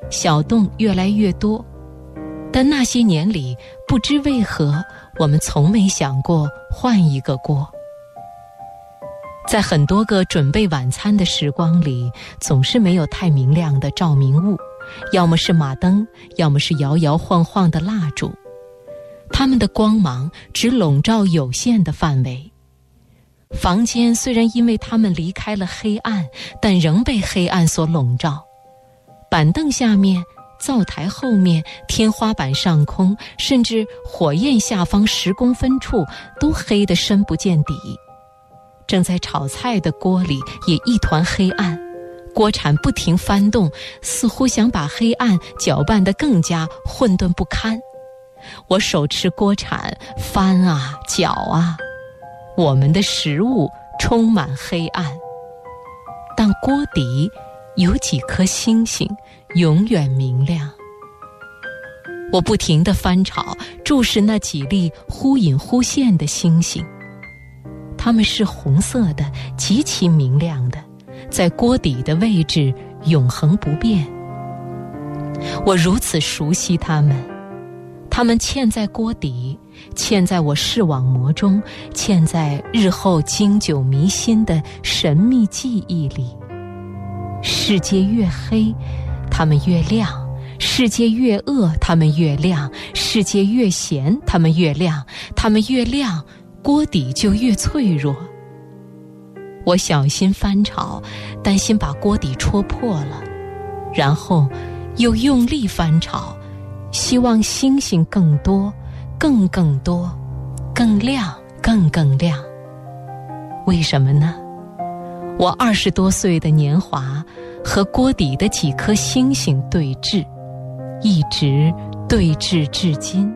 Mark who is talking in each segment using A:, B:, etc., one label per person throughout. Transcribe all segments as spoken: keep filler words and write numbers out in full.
A: 小洞越来越多，但那些年里，不知为何，我们从没想过换一个锅。在很多个准备晚餐的时光里，总是没有太明亮的照明物，要么是马灯，要么是摇摇晃晃的蜡烛，它们的光芒只笼罩有限的范围。房间虽然因为它们离开了黑暗，但仍被黑暗所笼罩。板凳下面，灶台后面，天花板上空，甚至火焰下方十公分处，都黑得深不见底。正在炒菜的锅里也一团黑暗，锅铲不停翻动，似乎想把黑暗搅拌得更加混沌不堪。我手持锅铲翻啊搅啊，我们的食物充满黑暗，但锅底有几颗星星永远明亮。我不停地翻炒，注视那几粒忽隐忽现的星星，它们是红色的，极其明亮的，在锅底的位置永恒不变。我如此熟悉它们，它们嵌在锅底，嵌在我视网膜中，嵌在日后经久弥新的神秘记忆里。世界越黑，它们越亮；世界越恶，它们越亮；世界越咸，它们越亮；它们越亮，锅底就越脆弱。我小心翻炒，担心把锅底戳破了，然后又用力翻炒，希望星星更多，更更多，更亮，更更亮。为什么呢？我二十多岁的年华和锅底的几颗星星对峙，一直对峙至今。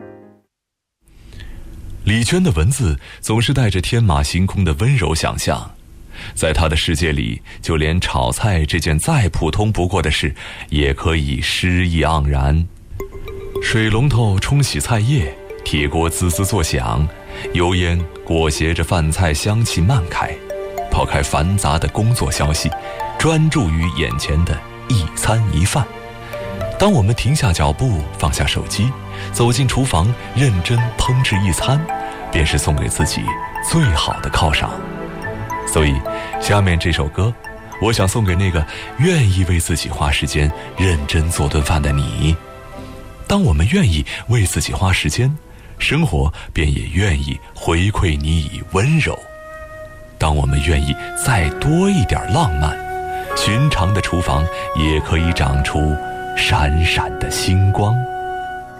B: 李娟的文字总是带着天马行空的温柔想象，在她的世界里，就连炒菜这件再普通不过的事，也可以诗意盎然。水龙头冲洗菜叶，铁锅滋滋作响，油烟裹挟着饭菜香气漫开。抛开繁杂的工作消息，专注于眼前的一餐一饭。当我们停下脚步，放下手机，走进厨房，认真烹制一餐，便是送给自己最好的犒赏。所以下面这首歌，我想送给那个愿意为自己花时间认真做顿饭的你。当我们愿意为自己花时间，生活便也愿意回馈你以温柔。当我们愿意再多一点浪漫，寻常的厨房也可以长出闪闪的星光。